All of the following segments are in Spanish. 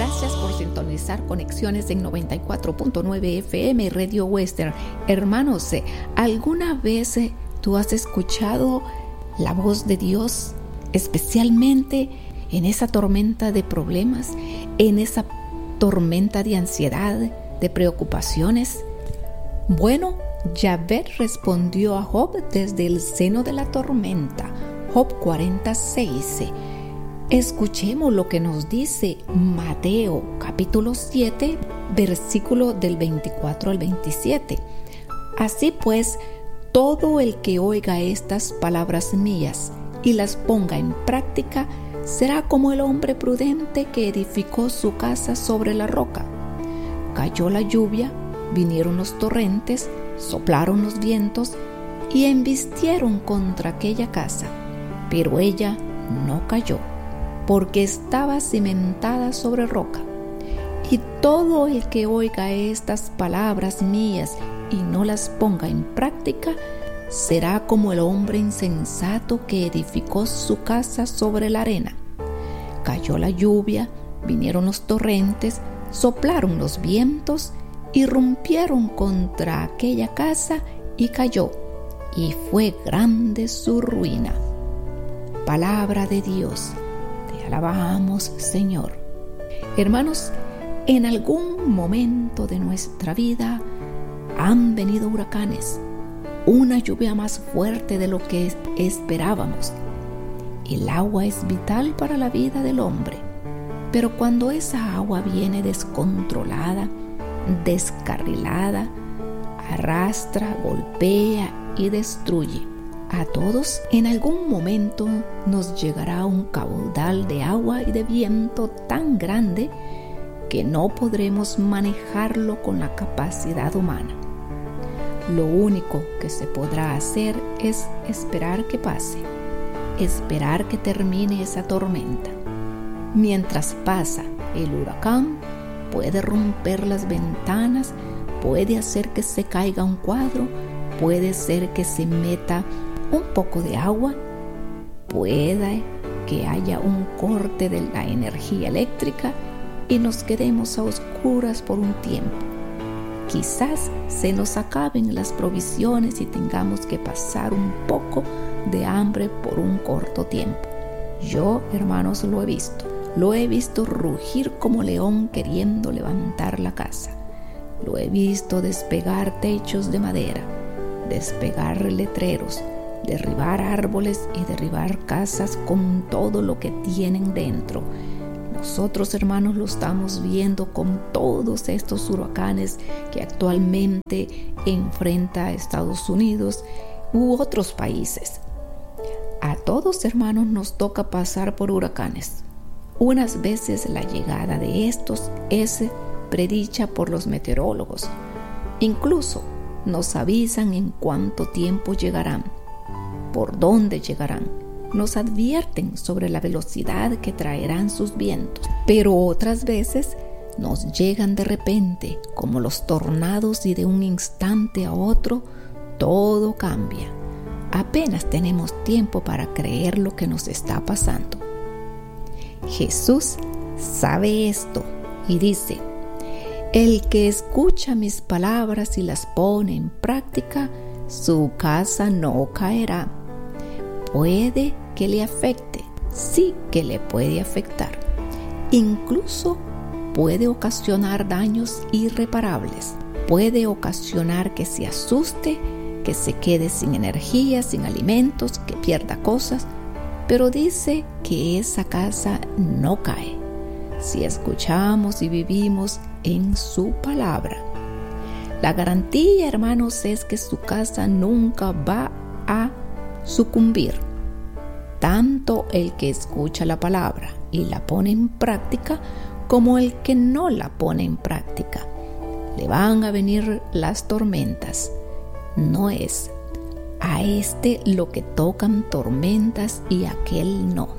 Gracias por sintonizar Conexiones en 94.9 FM Radio Western. Hermanos, ¿alguna vez tú has escuchado la voz de Dios, especialmente en esa tormenta de problemas, en esa tormenta de ansiedad, de preocupaciones? Bueno, Yahvé respondió a Job desde el seno de la tormenta. Job 46. Escuchemos lo que nos dice Mateo capítulo 7, versículo del 24 al 27. Así pues, todo el que oiga estas palabras mías y las ponga en práctica, será como el hombre prudente que edificó su casa sobre la roca. Cayó la lluvia, vinieron los torrentes, soplaron los vientos y embistieron contra aquella casa, pero ella no cayó, porque estaba cimentada sobre roca. Y todo el que oiga estas palabras mías y no las ponga en práctica, será como el hombre insensato que edificó su casa sobre la arena. Cayó la lluvia, vinieron los torrentes, soplaron los vientos, irrumpieron contra aquella casa y cayó, y fue grande su ruina. Palabra de Dios. Alabamos, Señor. Hermanos, en algún momento de nuestra vida han venido huracanes, una lluvia más fuerte de lo que esperábamos. El agua es vital para la vida del hombre, pero cuando esa agua viene descontrolada, descarrilada, arrastra, golpea y destruye. A todos en algún momento nos llegará un caudal de agua y de viento tan grande que no podremos manejarlo con la capacidad humana. Lo único que se podrá hacer es esperar que pase, esperar que termine esa tormenta. Mientras pasa el huracán, puede romper las ventanas, puede hacer que se caiga un cuadro, puede ser que se meta un poco de agua, puede que haya un corte de la energía eléctrica y nos quedemos a oscuras por un tiempo. Quizás se nos acaben las provisiones y tengamos que pasar un poco de hambre por un corto tiempo. Yo, hermanos, lo he visto rugir como león queriendo levantar la casa. Lo he visto despegar techos de madera, despegar letreros, derribar árboles y derribar casas con todo lo que tienen dentro. Nosotros, hermanos, lo estamos viendo con todos estos huracanes que actualmente enfrenta Estados Unidos u otros países. A todos, hermanos, nos toca pasar por huracanes. Unas veces la llegada de estos es predicha por los meteorólogos. Incluso nos avisan en cuánto tiempo llegarán, por dónde llegarán. Nos advierten sobre la velocidad que traerán sus vientos. Pero otras veces nos llegan de repente, como los tornados, y de un instante a otro todo cambia. Apenas tenemos tiempo para creer lo que nos está pasando. Jesús sabe esto y dice: el que escucha mis palabras y las pone en práctica, su casa no caerá. Puede que le afecte, sí que le puede afectar. Incluso puede ocasionar daños irreparables. Puede ocasionar que se asuste, que se quede sin energía, sin alimentos, que pierda cosas. Pero dice que esa casa no cae si escuchamos y vivimos en su palabra. La garantía, hermanos, es que su casa nunca va a sucumbir. Tanto el que escucha la palabra y la pone en práctica como el que no la pone en práctica. Le van a venir las tormentas. No es a este lo que tocan tormentas y a aquel no.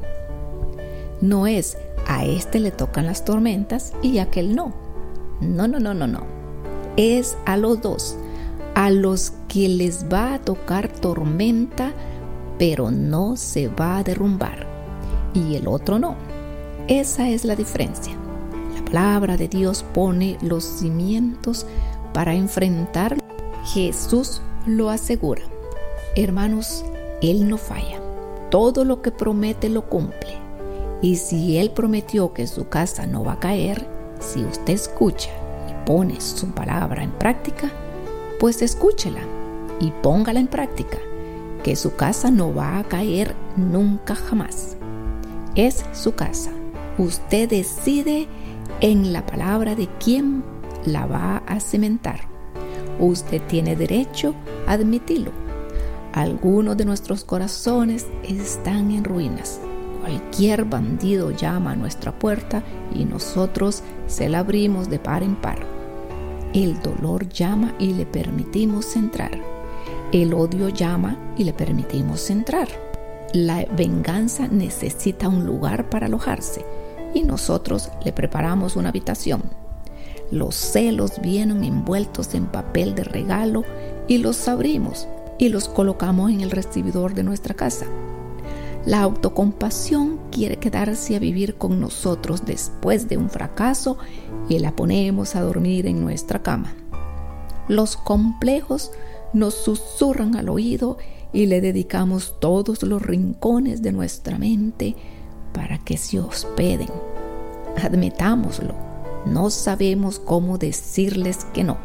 No es a este le tocan las tormentas y a aquel no. No. Es a los dos, a los que les va a tocar tormenta, pero no se va a derrumbar, y el otro no. Esa es la diferencia. La palabra de Dios pone los cimientos para enfrentar. Jesús lo asegura. Hermanos, Él no falla. Todo lo que promete lo cumple. Y si Él prometió que su casa no va a caer, si usted escucha y pone su palabra en práctica, pues escúchela y póngala en práctica, que su casa no va a caer nunca jamás. Es su casa. Usted decide en la palabra de quién la va a cimentar. Usted tiene derecho a admitirlo. Algunos de nuestros corazones están en ruinas. Cualquier bandido llama a nuestra puerta y nosotros se la abrimos de par en par. El dolor llama y le permitimos entrar. El odio llama y le permitimos entrar. La venganza necesita un lugar para alojarse y nosotros le preparamos una habitación. Los celos vienen envueltos en papel de regalo y los abrimos y los colocamos en el recibidor de nuestra casa. La autocompasión quiere quedarse a vivir con nosotros después de un fracaso y la ponemos a dormir en nuestra cama. Los complejos nos susurran al oído y le dedicamos todos los rincones de nuestra mente para que se hospeden. Admitámoslo, no sabemos cómo decirles que no.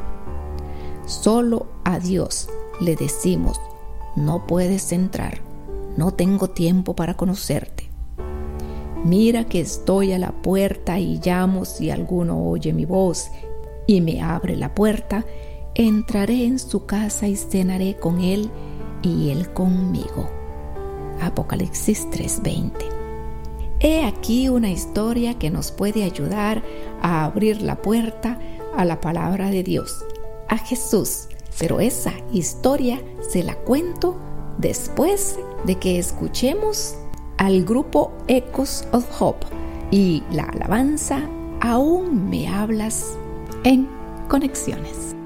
Solo a Dios le decimos: no puedes entrar, no tengo tiempo para conocerte. Mira que estoy a la puerta y llamo. Si alguno oye mi voz y me abre la puerta, entraré en su casa y cenaré con él y él conmigo. Apocalipsis 3:20. He aquí una historia que nos puede ayudar a abrir la puerta a la palabra de Dios, a Jesús. Pero esa historia se la cuento después de que escuchemos al grupo Echoes of Hope y la alabanza Aún me hablas en Conexiones.